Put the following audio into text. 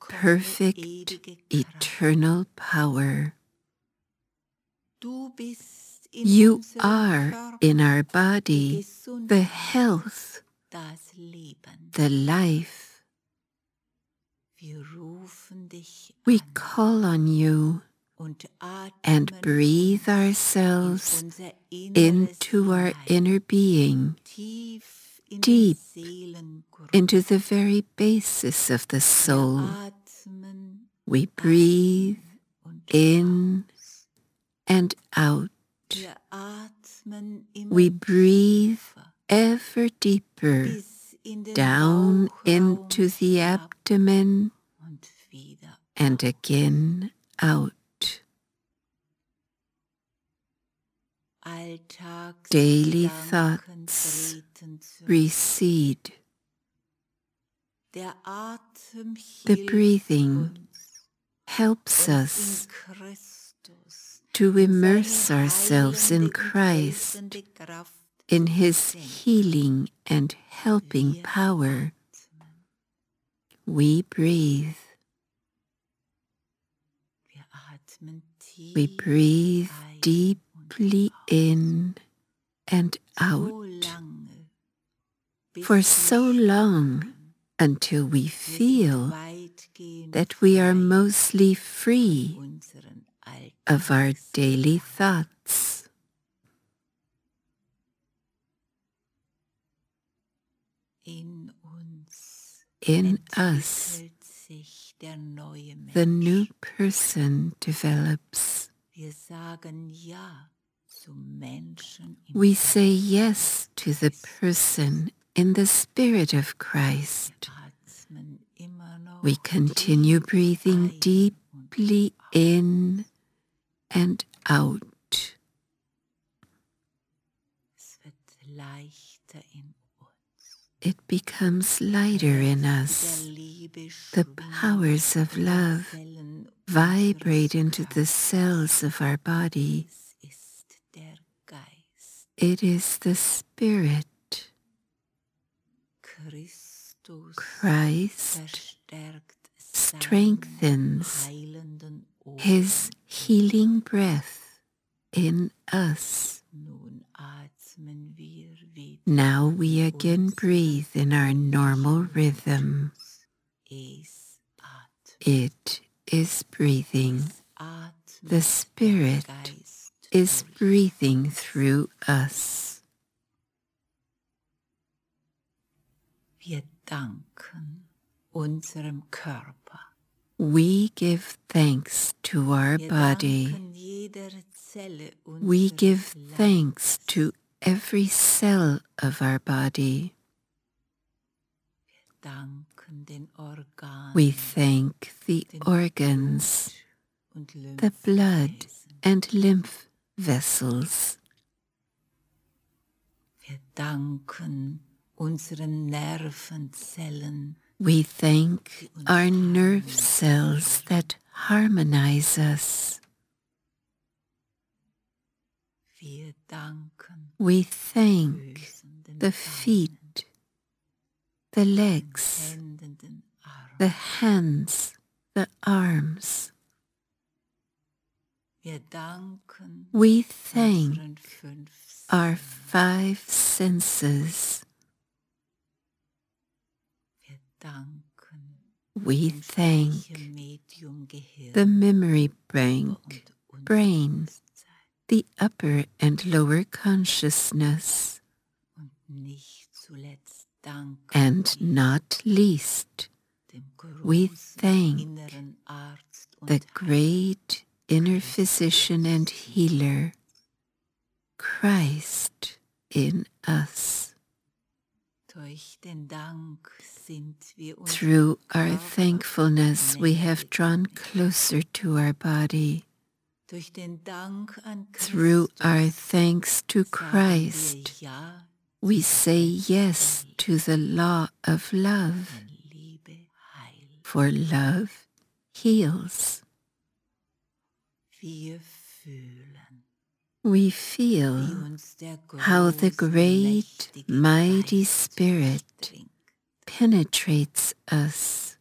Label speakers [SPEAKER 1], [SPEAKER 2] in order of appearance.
[SPEAKER 1] perfect, eternal power. You are in our body the health, the life. We call on you and breathe ourselves into our inner being, deep into the very basis of the soul. We breathe in and out. We breathe ever deeper down into the abdomen and again out. Daily thoughts recede. The breathing helps us to immerse ourselves in Christ, in His healing and helping power. We breathe. We breathe deeply in and out for so long until we feel that we are mostly free of our daily thoughts. In us, the new person develops. We say yes to the person in the Spirit of Christ. We continue breathing deeply in and out. It becomes lighter in us. The powers of love vibrate into the cells of our body. It is the Spirit. Christ strengthens His healing breath in us. Now we again breathe in our normal rhythm. It is breathing. The Spirit is breathing through us. We give thanks to our body. We give thanks to every cell of our body. We thank the organs, the blood and lymph vessels. We thank our nerve cells that harmonize us. We thank the feet, the legs, the hands, the arms. We thank our 5 senses. We thank the memory bank, brain, the upper and lower consciousness, and not least, we thank the great inner physician and healer, Christ in us. Through our thankfulness, we have drawn closer to our body. Through our thanks to Christ, we say yes to the law of love, for love heals. We feel how the great, mighty Spirit penetrates us.